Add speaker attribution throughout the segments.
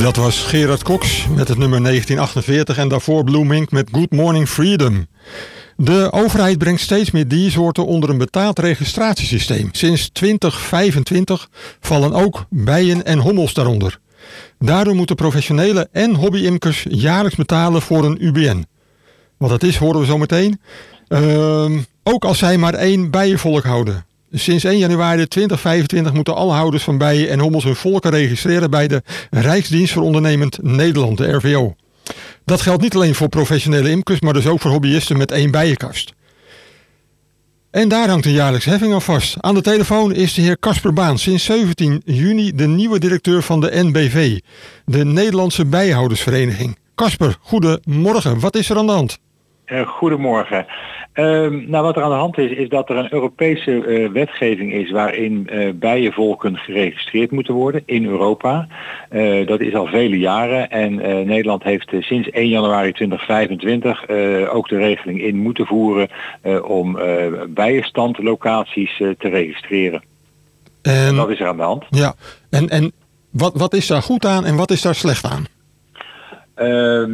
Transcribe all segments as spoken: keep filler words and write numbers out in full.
Speaker 1: Dat was Gerard Cox met het nummer negentien achtenveertig en daarvoor Blue Mink met Good Morning Freedom. De overheid brengt steeds meer diersoorten onder een betaald registratiesysteem. Sinds twintig vijfentwintig vallen ook bijen en hommels daaronder. Daardoor moeten professionele en hobby-imkers jaarlijks betalen voor een U B N. Wat dat is, horen we zo meteen. Uh, ook als zij maar één bijenvolk houden. Sinds één januari tweeduizend vijfentwintig moeten alle houders van bijen en hommels hun volken registreren bij de Rijksdienst voor Ondernemend Nederland, de R V O. Dat geldt niet alleen voor professionele imkers, maar dus ook voor hobbyisten met één bijenkast. En daar hangt een jaarlijkse heffing aan vast. Aan de telefoon is de heer Casper Baan, sinds zeventien juni de nieuwe directeur van de N B V, de Nederlandse Bijenhoudersvereniging. Casper, goedemorgen. Wat is er aan de hand?
Speaker 2: Uh, goedemorgen. Uh, nou, wat er aan de hand is, is dat er een Europese uh, wetgeving is waarin uh, bijenvolken geregistreerd moeten worden in Europa. Uh, dat is al vele jaren en uh, Nederland heeft uh, sinds één januari tweeduizend vijfentwintig uh, ook de regeling in moeten voeren uh, om uh, bijenstandlocaties uh, te registreren. En dat is er aan de hand.
Speaker 1: Ja, en, en wat, wat is daar goed aan en wat is daar slecht aan?
Speaker 2: Uh,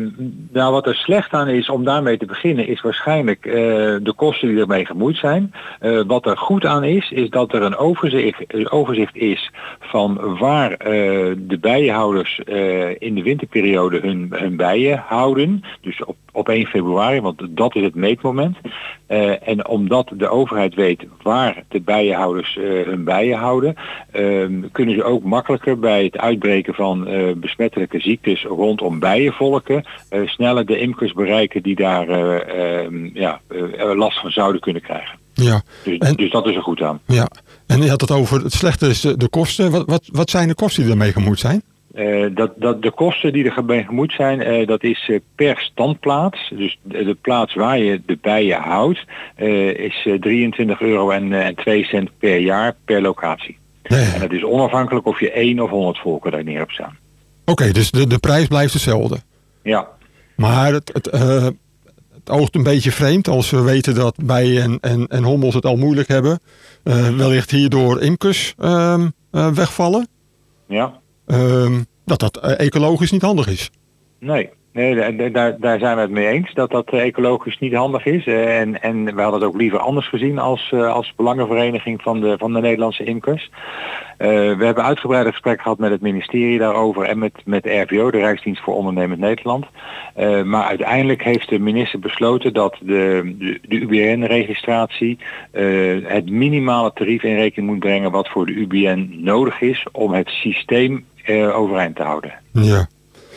Speaker 2: nou, wat er slecht aan is, om daarmee te beginnen, is waarschijnlijk uh, de kosten die ermee gemoeid zijn. Uh, wat er goed aan is, is dat er een overzicht, een overzicht is van waar uh, de bijenhouders uh, in de winterperiode hun, hun bijen houden. Dus op, op één februari, want dat is het meetmoment. Uh, en omdat de overheid weet waar de bijenhouders uh, hun bijen houden, uh, kunnen ze ook makkelijker bij het uitbreken van uh, besmettelijke ziektes rondom bijenvolken uh, sneller de imkers bereiken die daar uh, uh, ja, uh, last van zouden kunnen krijgen. Ja. Dus, en, dus dat is er goed aan.
Speaker 1: Ja. En je had het over het slechte is de, de kosten. Wat, wat, wat zijn de kosten die ermee gemoeid zijn?
Speaker 2: Uh, dat, dat de kosten die er gemoeid zijn, uh, dat is uh, per standplaats. Dus de, de plaats waar je de bijen houdt, uh, is uh, drieëntwintig euro en, uh, en twee cent per jaar per locatie. Nee. En dat is onafhankelijk of je één of honderd volken daar neer hebt staan.
Speaker 1: Oké, okay, dus de, de prijs blijft hetzelfde.
Speaker 2: Ja.
Speaker 1: Maar het, het, uh, het oogt een beetje vreemd als we weten dat bijen en, en, en hommels het al moeilijk hebben. Uh, wellicht hierdoor imkers uh, uh, wegvallen.
Speaker 2: Ja.
Speaker 1: Uh, dat dat uh, ecologisch niet handig is.
Speaker 2: Nee, nee daar, daar zijn we het mee eens dat dat uh, ecologisch niet handig is. Uh, en, en we hadden het ook liever anders gezien als, uh, als belangenvereniging van de, van de Nederlandse imkers. Uh, we hebben uitgebreide gesprekken gehad met het ministerie daarover en met, met de R V O, de Rijksdienst voor Ondernemend Nederland. Uh, maar uiteindelijk heeft de minister besloten dat de, de, de U B N-registratie uh, het minimale tarief in rekening moet brengen wat voor de U B N nodig is om het systeem uh, overeind te houden.
Speaker 1: Ja.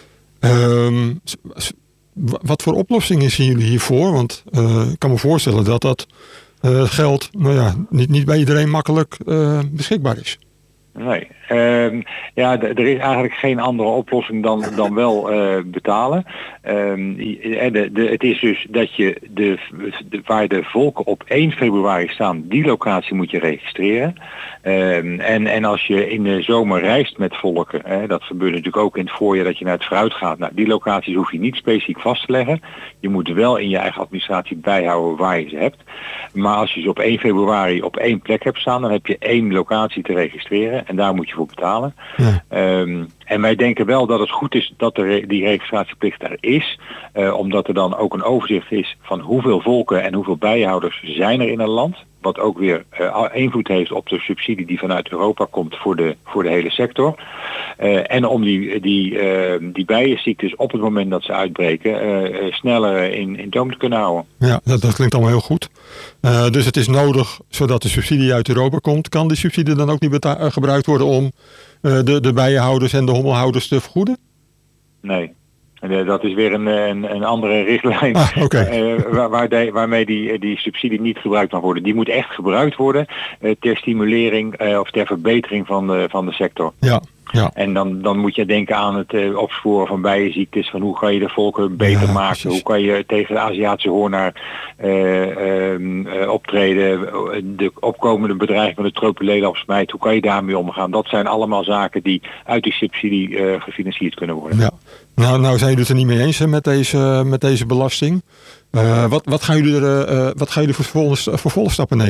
Speaker 1: Um, wat voor oplossingen zien jullie hiervoor? Want uh, ik kan me voorstellen dat dat uh, geld nou ja, niet, niet bij iedereen makkelijk uh, beschikbaar is.
Speaker 2: Nee, uh, ja, d- er is eigenlijk geen andere oplossing dan, dan wel uh, betalen. Uh, de, de, het is dus dat je de, de, waar de volken op één februari staan, die locatie moet je registreren. Uh, en, en als je in de zomer reist met volken, hè, dat gebeurt natuurlijk ook in het voorjaar dat je naar het fruit gaat. Nou, die locaties hoef je niet specifiek vast te leggen. Je moet wel in je eigen administratie bijhouden waar je ze hebt. Maar als je ze op één februari op één plek hebt staan, dan heb je één locatie te registreren. En daar moet je voor betalen. Ja. Um, en wij denken wel dat het goed is dat er die registratieplicht er is. Uh, omdat er dan ook een overzicht is van hoeveel volken en hoeveel bijenhouders zijn er in een land. Wat ook weer uh, invloed heeft op de subsidie die vanuit Europa komt voor de, voor de hele sector. Uh, en om die, die, uh, die bijenziektes op het moment dat ze uitbreken uh, sneller in, in toom te kunnen houden.
Speaker 1: Ja, dat, dat klinkt allemaal heel goed. Uh, dus het is nodig, zodat de subsidie uit Europa komt. Kan die subsidie dan ook niet beta- uh, gebruikt worden om uh, de, de bijenhouders en de hommelhouders te vergoeden?
Speaker 2: Nee. Uh, dat is weer een, een, een andere richtlijn
Speaker 1: ah, okay.
Speaker 2: uh, waar, waar de, waarmee die, die subsidie niet gebruikt mag worden. Die moet echt gebruikt worden uh, ter stimulering uh, of ter verbetering van de, van de sector.
Speaker 1: Ja. Ja.
Speaker 2: En dan, dan moet je denken aan het uh, opsporen van bijenziektes, van hoe kan je de volken beter ja, maken, precies. Hoe kan je tegen de Aziatische hoornaar uh, uh, uh, optreden, de opkomende bedreiging van de tropenleelafsmijt, hoe kan je daarmee omgaan? Dat zijn allemaal zaken die uit die subsidie uh, gefinancierd kunnen worden.
Speaker 1: Ja. Nou, nou zijn jullie het er niet mee eens hè, met, deze, met deze belasting. Uh, wat, wat gaan jullie er, uh, wat gaan jullie voor vervolgstappen nemen?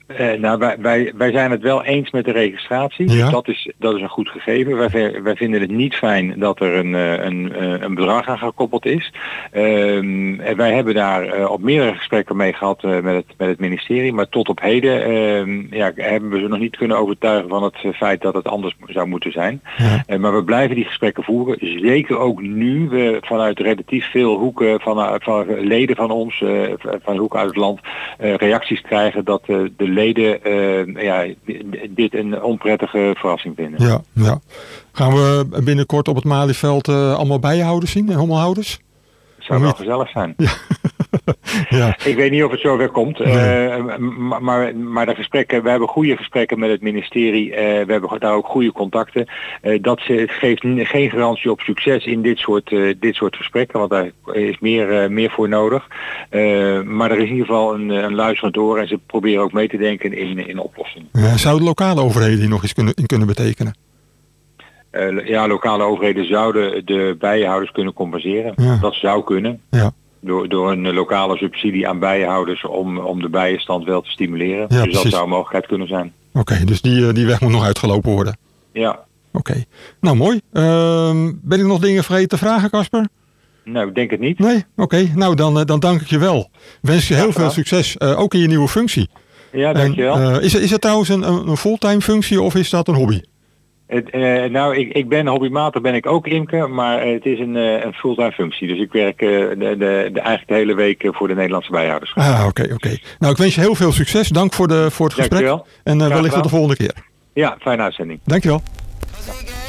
Speaker 2: Uh, nou, wij, wij, wij zijn het wel eens met de registratie.
Speaker 1: Ja.
Speaker 2: Dus dat is, dat is een goed gegeven. Wij, wij vinden het niet fijn dat er een, een, een bedrag aan gekoppeld is. Uh, en wij hebben daar uh, op meerdere gesprekken mee gehad uh, met, het, met het ministerie. Maar tot op heden uh, ja, hebben we ze nog niet kunnen overtuigen van het feit dat het anders zou moeten zijn. Ja. Uh, maar we blijven die gesprekken voeren. Zeker ook nu we vanuit relatief veel hoeken van, van leden van ons, uh, van hoeken uit het land, uh, reacties krijgen dat uh, de leden uh, ja, dit een onprettige verrassing vinden.
Speaker 1: Ja, ja. Gaan we binnenkort op het Malieveld uh, allemaal bijenhouders zien en hommelhouders?
Speaker 2: Zou wel gezellig zijn.
Speaker 1: Ja. Ja.
Speaker 2: Ik weet niet of het zover komt, nee. uh, maar, maar de gesprekken, we hebben goede gesprekken met het ministerie, uh, we hebben daar ook goede contacten. Uh, dat geeft geen garantie op succes in dit soort, uh, dit soort gesprekken, want daar is meer, uh, meer voor nodig. Uh, maar er is in ieder geval een, een luisterend oor en ze proberen ook mee te denken in, in oplossingen.
Speaker 1: Ja, zou de lokale overheden hier nog iets kunnen, in kunnen betekenen?
Speaker 2: Uh, ja, lokale overheden zouden de bijenhouders kunnen compenseren.
Speaker 1: Ja.
Speaker 2: Dat zou kunnen.
Speaker 1: Ja.
Speaker 2: Door, door een lokale subsidie aan bijenhouders om, om de bijenstand wel te stimuleren.
Speaker 1: Ja,
Speaker 2: dus
Speaker 1: precies.
Speaker 2: dat zou een mogelijkheid kunnen zijn.
Speaker 1: Oké, okay, dus die, die weg moet nog uitgelopen worden.
Speaker 2: Ja.
Speaker 1: Oké, okay. Nou mooi. Uh, ben ik nog dingen vergeten te vragen, Casper?
Speaker 2: Nou, ik denk het niet.
Speaker 1: Nee? Oké, okay. Nou dan, dan dank ik je wel. Wens je heel ja, veel succes, uh, ook in je nieuwe functie.
Speaker 2: Ja, dankjewel.
Speaker 1: En, uh, is, is het trouwens een, een fulltime functie of is dat een hobby?
Speaker 2: Het, uh, nou, ik, ik ben hobbymatig, ben ik ook imker, maar uh, het is een, uh, een fulltime functie. Dus ik werk uh, de, de, de, eigenlijk de hele week uh, voor de Nederlandse bijenhouders.
Speaker 1: Ah, oké, okay, oké. Okay. Nou, ik wens je heel veel succes. Dank voor, de, voor het gesprek.
Speaker 2: Dankjewel.
Speaker 1: En uh, wellicht tot de volgende keer.
Speaker 2: Ja, fijne uitzending.
Speaker 1: Dankjewel.